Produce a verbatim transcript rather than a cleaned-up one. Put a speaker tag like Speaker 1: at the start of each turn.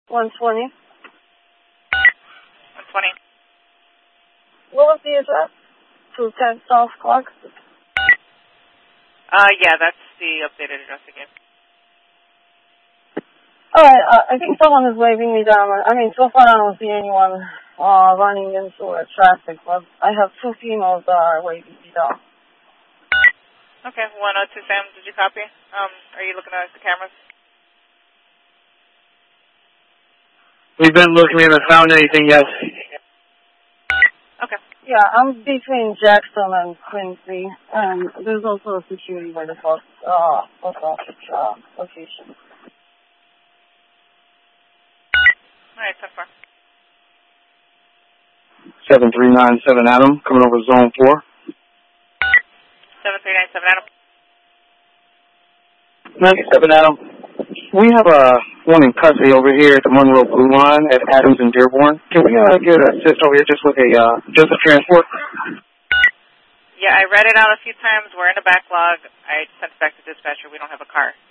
Speaker 1: one twenty.
Speaker 2: one twenty.
Speaker 1: What was the address? two ten South Clark?
Speaker 2: Uh, yeah, that's the updated address again.
Speaker 1: Alright, uh, I think someone is waving me down. I mean, so far I don't see anyone uh, running into uh, traffic, but I have two females that are waving me down.
Speaker 2: Okay, one oh two Sam, did you copy? Um, are you looking at the cameras?
Speaker 3: We've been looking, we haven't found anything yet.
Speaker 2: Okay.
Speaker 1: Yeah, I'm between Jackson and Quincy, and there's also a security by the post, uh, post office, uh, location.
Speaker 2: Alright, ten four.
Speaker 3: seven three nine seven Adam, coming over zone four.
Speaker 2: seven three nine seven Adam.
Speaker 3: ninety-seven Adam. We have uh, one in custody over here at the Monroe Blue Line at Adams and Dearborn. Can we uh, get an assist over here just with a, uh, just a transport?
Speaker 2: Yeah, I read it out a few times. We're in a backlog. I sent it back to dispatcher. We don't have a car.